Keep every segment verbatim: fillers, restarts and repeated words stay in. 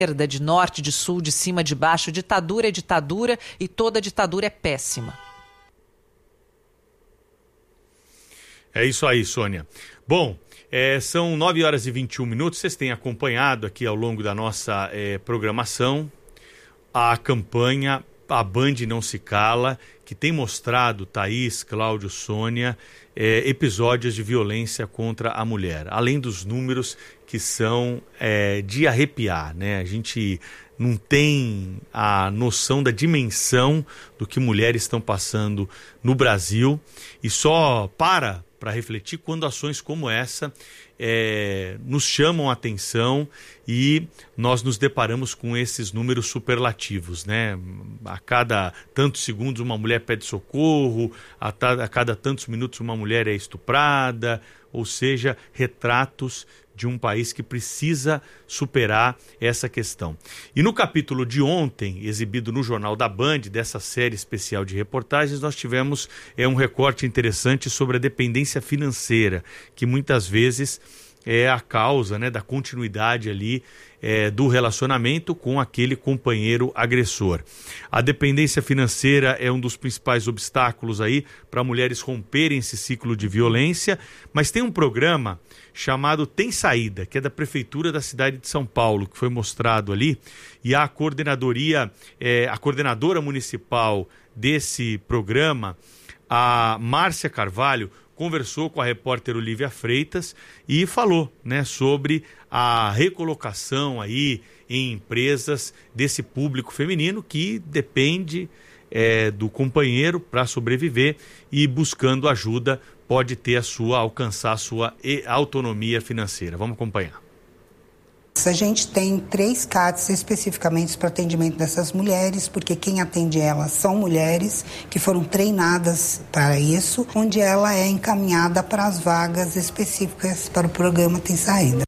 esquerda, de norte, de sul, de cima, de baixo. Ditadura é ditadura e toda ditadura é péssima. É isso aí, Sônia. Bom, é, são nove horas e vinte e um minutos. Vocês têm acompanhado aqui ao longo da nossa é, programação a campanha A Band Não Se Cala, que tem mostrado, Thaís, Cláudio, Sônia, é, episódios de violência contra a mulher. Além dos números que são é, de arrepiar, né? A gente não tem a noção da dimensão do que mulheres estão passando no Brasil e só para para refletir quando ações como essa é, nos chamam a atenção e nós nos deparamos com esses números superlativos, né? A cada tantos segundos uma mulher pede socorro, a, ta, a cada tantos minutos uma mulher é estuprada, ou seja, retratos de um país que precisa superar essa questão. E no capítulo de ontem, exibido no Jornal da Band, dessa série especial de reportagens, nós tivemos é, um recorte interessante sobre a dependência financeira, que muitas vezes é a causa, né, da continuidade ali é, do relacionamento com aquele companheiro agressor. A dependência financeira é um dos principais obstáculos aí para mulheres romperem esse ciclo de violência, mas tem um programa chamado Tem Saída, que é da Prefeitura da cidade de São Paulo, que foi mostrado ali, e a coordenadoria, é, a coordenadora municipal desse programa, a Márcia Carvalho, conversou com a repórter Olívia Freitas e falou, né, sobre a recolocação aí em empresas desse público feminino que depende é, do companheiro para sobreviver e buscando ajuda pode ter a sua, alcançar a sua autonomia financeira. Vamos acompanhar. A gente tem três C A Ts especificamente para atendimento dessas mulheres, porque quem atende elas são mulheres que foram treinadas para isso, onde ela é encaminhada para as vagas específicas para o programa Tem Saída.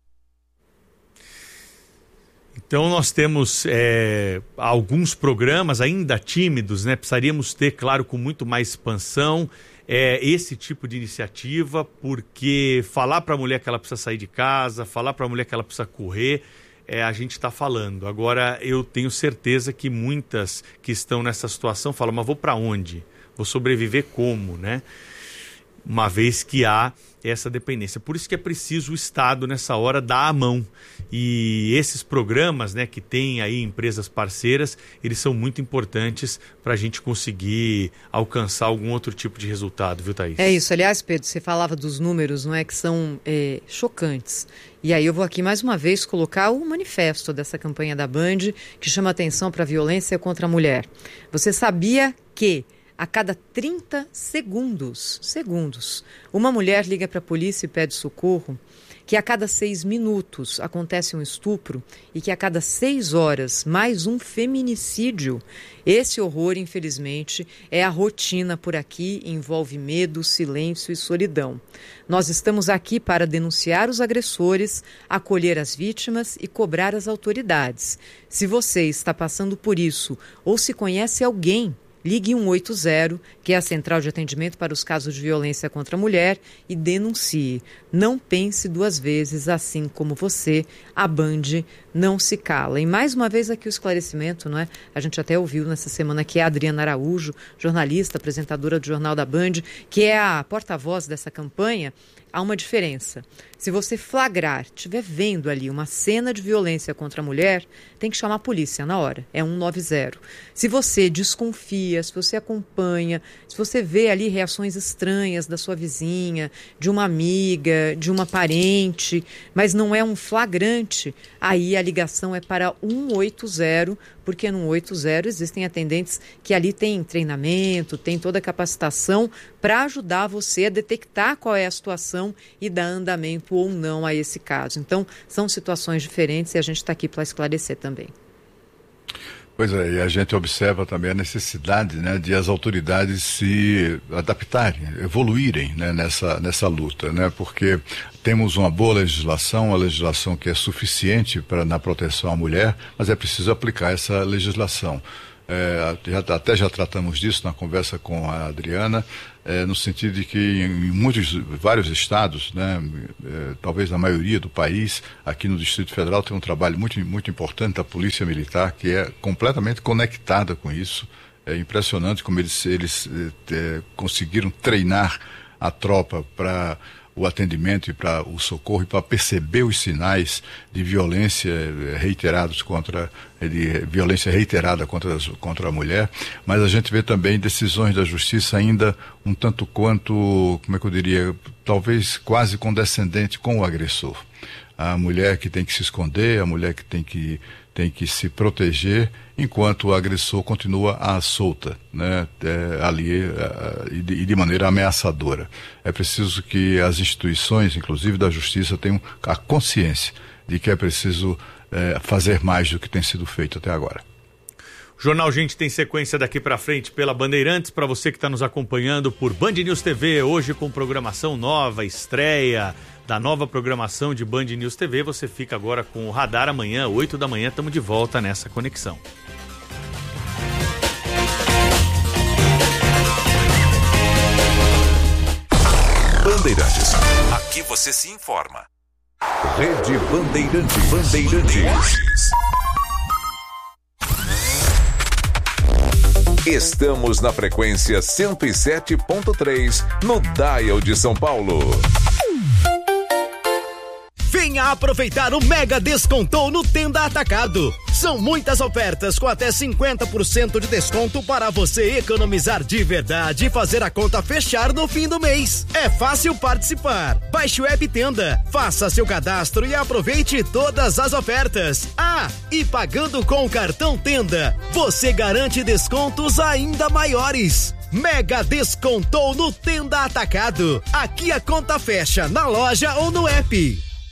Então nós temos é, alguns programas ainda tímidos, né? Precisaríamos ter, claro, com muito mais expansão, é, esse tipo de iniciativa, porque falar para a mulher que ela precisa sair de casa, falar para a mulher que ela precisa correr, é, a gente está falando. Agora, eu tenho certeza que muitas que estão nessa situação falam, mas vou para onde? Vou sobreviver como, né? Uma vez que há essa dependência. Por isso que é preciso o Estado, nessa hora, dar a mão. E esses programas, né, que tem aí empresas parceiras, eles são muito importantes para a gente conseguir alcançar algum outro tipo de resultado, viu, Thaís? É isso. Aliás, Pedro, você falava dos números, não é, que são é, chocantes. E aí eu vou aqui mais uma vez colocar o manifesto dessa campanha da Band, que chama atenção para a violência contra a mulher. Você sabia que a cada trinta segundos, segundos, uma mulher liga para a polícia e pede socorro, que a cada seis minutos acontece um estupro e que a cada seis horas mais um feminicídio? Esse horror, infelizmente, é a rotina por aqui e envolve medo, silêncio e solidão. Nós estamos aqui para denunciar os agressores, acolher as vítimas e cobrar as autoridades. Se você está passando por isso ou se conhece alguém, ligue um oito zero, que é a central de atendimento para os casos de violência contra a mulher, e denuncie. Não pense duas vezes, assim como você, a Band não se cala. E mais uma vez aqui o esclarecimento, não é? A gente até ouviu nessa semana que é a Adriana Araújo, jornalista, apresentadora do Jornal da Band, que é a porta-voz dessa campanha. Há uma diferença. Se você flagrar, estiver vendo ali uma cena de violência contra a mulher, tem que chamar a polícia na hora. É um nove zero. Se você desconfia, se você acompanha, se você vê ali reações estranhas da sua vizinha, de uma amiga, de uma parente, mas não é um flagrante, aí a ligação é para um oito zero, porque no um oito zero existem atendentes que ali têm treinamento, têm toda a capacitação para ajudar você a detectar qual é a situação e dar andamento ou não a esse caso. Então, são situações diferentes e a gente está aqui para esclarecer também. Pois é, e a gente observa também a necessidade, né, de as autoridades se adaptarem, evoluírem, né, nessa, nessa luta, né, porque temos uma boa legislação, uma legislação que é suficiente para, na proteção à mulher, mas é preciso aplicar essa legislação. É, já, até já tratamos disso na conversa com a Adriana, é, no sentido de que em muitos, vários estados, né, é, talvez na maioria do país, aqui no Distrito Federal tem um trabalho muito, muito importante da Polícia Militar, que é completamente conectada com isso. É impressionante como eles, eles é, conseguiram treinar a tropa para o atendimento e para o socorro e para perceber os sinais de violência reiterados contra, de violência reiterada contra, contra a mulher, mas a gente vê também decisões da justiça ainda um tanto quanto, como é que eu diria, talvez quase condescendente com o agressor. A mulher que tem que se esconder, a mulher que tem que, tem que se proteger, enquanto o agressor continua à solta, né, é, ali é, e, de, e de maneira ameaçadora. É preciso que as instituições, inclusive da justiça, tenham a consciência de que é preciso é, fazer mais do que tem sido feito até agora. O Jornal Gente tem sequência daqui para frente pela Bandeirantes, para você que está nos acompanhando por Band News T V, hoje com programação nova, estreia da nova programação de Band News T V. Você fica agora com o Radar amanhã, oito da manhã, estamos de volta nessa conexão. Bandeirantes, aqui você se informa. Rede Bandeirantes. Bandeirantes. Estamos na frequência cento e sete ponto três, no Dial de São Paulo. Venha aproveitar o Mega Descontou no Tenda Atacado. São muitas ofertas com até cinquenta por cento de desconto para você economizar de verdade e fazer a conta fechar no fim do mês. É fácil participar. Baixe o app Tenda, faça seu cadastro e aproveite todas as ofertas. Ah, e pagando com o cartão Tenda, você garante descontos ainda maiores. Mega Descontou no Tenda Atacado. Aqui a conta fecha na loja ou no app.